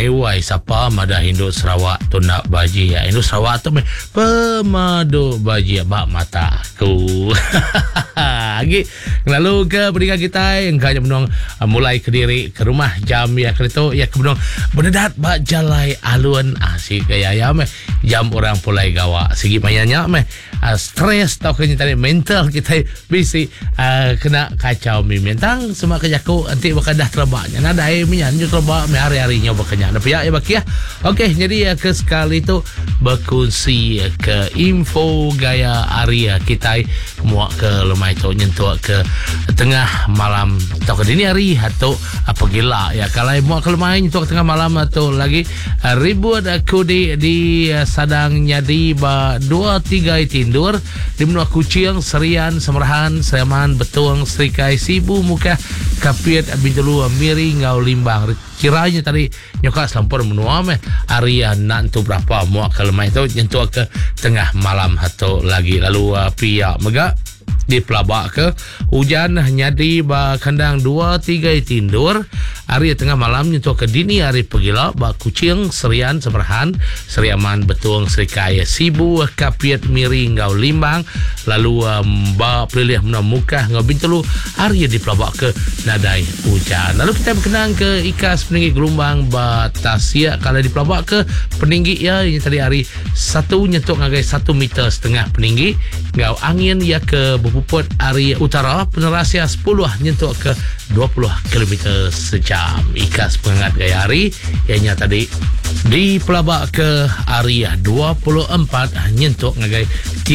Wai siapa Madah Hindu Sarawak tu nak baji ya. Hindu Sarawak tu pemadu baji bak mata aku. Lagi lalu ke pendengar kita yang kaya menong mulai ke diri ke rumah jam ya kereta ya ke menong benedat bak jalai alun si kaya ya meh jam orang pulai gawa segi mayanya meh stres tau kena tadi mental kita bisi kena kacau mentang semua kerjaku nanti bakal dah terbaknya nada air minyak terbak meh hari-harinya bakanya ada pihak ya bak ya. Okey jadi ke sekali tu berkongsi ke info gaya area kita muak ke lemah itu nyentuh ke tengah malam atau ke dini hari atau apa gila ya kalau muak ke lemah nyentuh ke tengah malam atau lagi ribuan kudi di sadang nyadi ba 2-3 tindur di menua kucing serian semerahan seriaman betuang serikai sibu muka kapiat abidulu miri ngau limbang kiranya tadi nyoka selampur menua meh area nak tu berapa muak ke lemah itu nyentuh ke tengah malam atau lagi lalu pihak megak di pelabak ke hujan nyadi ba kandang 2-3 tindur hari tengah malam nyentuh ke dini hari pegila ba kucing serian semerahan seriaman betuang serikaya sibu kapiat miring ngau limbang lalu ba pelilih menamuka ngau bintulu hari di pelabak ke nadai hujan. Lalu kita berkenang ke ikas peninggi gelombang ba tasia kalau di pelabak ke peninggi ya yang tadi hari satu nyentuh ngagai 1,5 meter peninggi ngau angin ya ke puput area utara penerasia 10 nyentuh ke 20 km sejam. Ikas penghangat gaya hari ianya tadi di pelabak ke area 24 nyentuh ngagai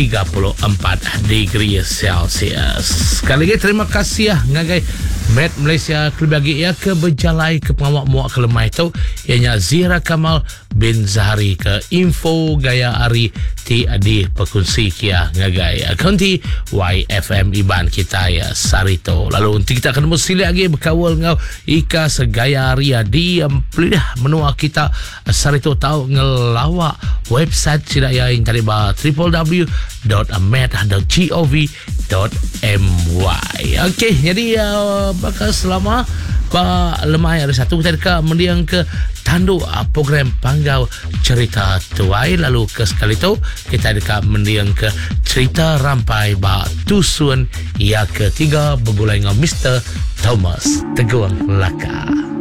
34 degree Celsius. Sekali lagi terima kasih ngagai Met Malaysia kelibagi ya ke berjalai ke pengawak muak ke lemah itu ianya Zira Kamal bin Zahari ke info gaya hari ti adi perkongsi kia ngagai akunti YFM Iban kita ya Sarito. Lalu nanti kita akan mesti lagi berkawal ngau ika segaya ria di pelih menua kita Sarito tahu ngelawak website sida ya yang tadi ba www.med.gov.my. Okey jadi bakal selama ba lemah ada satu kita dekat mendiang ke tandu program Panggau Cerita Tuai. Lalu ke sekali tu kita dekat mendiang ke cerita rampai ba tusun ia ketiga bergulai dengan Mr. Thomas Teguh Laka.